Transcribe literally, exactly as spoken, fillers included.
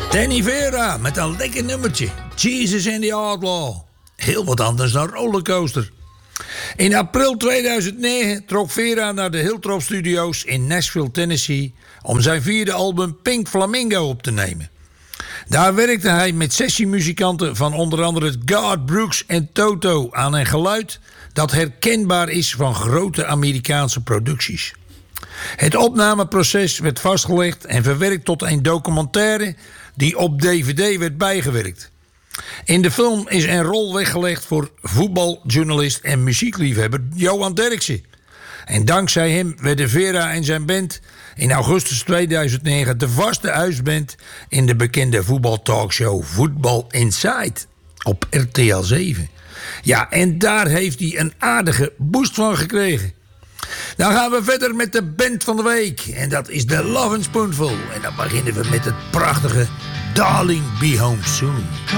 Danny Vera met een lekker nummertje. Jesus and the Outlaw. Heel wat anders dan Rollercoaster. In april tweeduizend negen trok Vera naar de Hilltop Studios in Nashville, Tennessee, om zijn vierde album Pink Flamingo op te nemen. Daar werkte hij met sessiemuzikanten van onder andere Garth Brooks en Toto aan een geluid dat herkenbaar is van grote Amerikaanse producties. Het opnameproces werd vastgelegd en verwerkt tot een documentaire die op D V D werd bijgewerkt. In de film is een rol weggelegd voor voetbaljournalist en muziekliefhebber Johan Derksen. En dankzij hem werden Vera en zijn band in augustus tweeduizend negen de vaste huisband in de bekende voetbaltalkshow Voetbal Inside op R T L zeven. Ja, en daar heeft hij een aardige boost van gekregen. Dan gaan we verder met de band van de week. En dat is de Lovin' Spoonful. En dan beginnen we met het prachtige Darling Be Home Soon.